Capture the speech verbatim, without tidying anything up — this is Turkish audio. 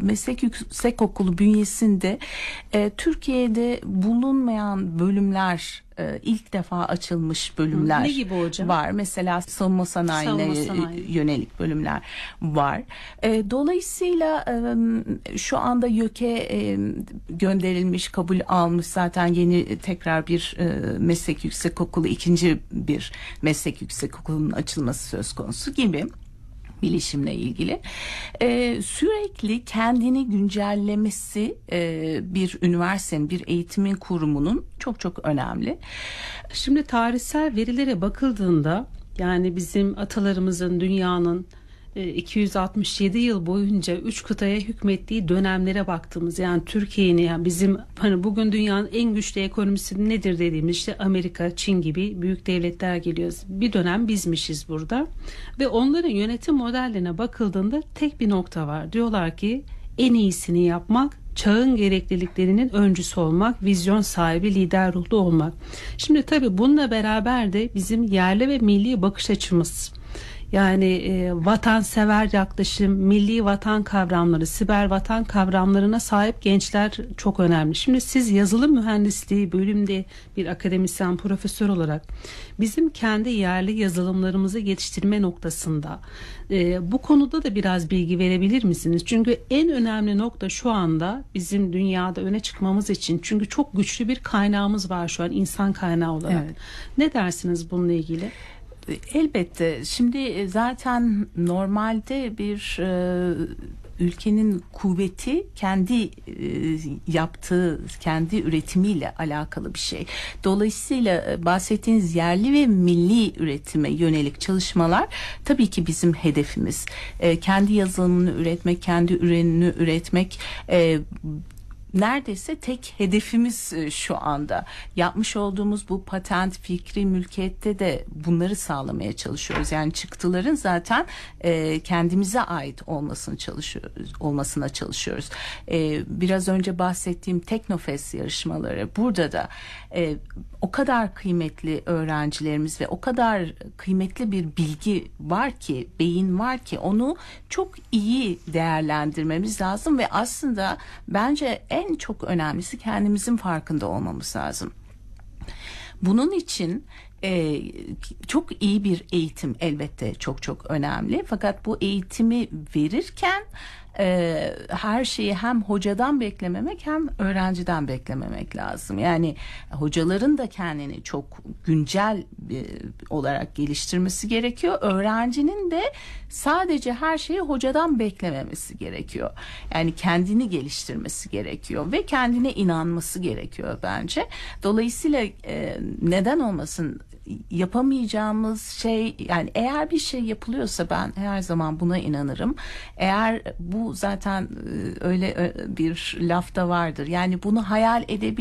meslek yüksekokulu bünyesinde e, Türkiye'de bulunmayan bölümler, e, ilk defa açılmış bölümler ne gibi hocam? Var. Mesela savunma sanayine Savunma sanayi. yönelik bölümler var. E, dolayısıyla e, şu anda YÖK'e e, gönderilmiş, kabul almış zaten yeni tekrar bir e, meslek yüksekokulu, ikinci bir meslek yüksekokulunun açılması söz konusu gibi. Bilişimle ilgili ee, sürekli kendini güncellemesi e, bir üniversitenin, bir eğitimin kurumunun çok çok önemli. Şimdi tarihsel verilere bakıldığında, yani bizim atalarımızın dünyanın iki yüz altmış yedi yıl boyunca üç kıtaya hükmettiği dönemlere baktığımız, yani Türkiye'nin, yani bizim hani bugün dünyanın en güçlü ekonomisi nedir dediğimiz işte Amerika, Çin gibi büyük devletler geliyor. Bir dönem bizmişiz burada ve onların yönetim modellerine bakıldığında tek bir nokta var. Diyorlar ki en iyisini yapmak, çağın gerekliliklerinin öncüsü olmak, vizyon sahibi, lider ruhlu olmak. Şimdi tabii bununla beraber de bizim yerli ve milli bakış açımız, yani e, vatansever yaklaşım, milli vatan kavramları, siber vatan kavramlarına sahip gençler çok önemli. Şimdi siz yazılım mühendisliği bölümde bir akademisyen, profesör olarak bizim kendi yerli yazılımlarımızı geliştirme noktasında e, bu konuda da biraz bilgi verebilir misiniz? Çünkü en önemli nokta şu anda bizim dünyada öne çıkmamız için, çünkü çok güçlü bir kaynağımız var şu an, insan kaynağı olarak. Evet. Ne dersiniz bununla ilgili? Elbette. Şimdi zaten normalde bir e, ülkenin kuvveti kendi e, yaptığı, kendi üretimiyle alakalı bir şey. Dolayısıyla e, bahsettiğiniz yerli ve milli üretime yönelik çalışmalar tabii ki bizim hedefimiz. E, kendi yazılımını üretmek, kendi ürününü üretmek, e, neredeyse tek hedefimiz şu anda. Yapmış olduğumuz bu patent, fikri, mülkiyette de bunları sağlamaya çalışıyoruz. Yani çıktıların zaten e, kendimize ait olmasını çalışıyoruz, olmasına çalışıyoruz. E, biraz önce bahsettiğim Teknofest yarışmaları, burada da e, o kadar kıymetli öğrencilerimiz ve o kadar kıymetli bir bilgi var ki, beyin var ki onu çok iyi değerlendirmemiz lazım ve aslında bence en En çok önemlisi kendimizin farkında olmamız lazım. Bunun için e, çok iyi bir eğitim elbette çok çok önemli. Fakat bu eğitimi verirken e, her şeyi hem hocadan beklememek hem öğrenciden beklememek lazım. Yani hocaların da kendini çok güncel e, olarak geliştirmesi gerekiyor. Öğrencinin de sadece her şeyi hocadan beklememesi gerekiyor. Yani kendini geliştirmesi gerekiyor ve kendine inanması gerekiyor bence. Dolayısıyla e, neden olmasın, yapamayacağımız şey, yani eğer bir şey yapılıyorsa ben her zaman buna inanırım. Eğer bu zaten öyle bir lafta vardır. Yani bunu hayal edebilirsiniz.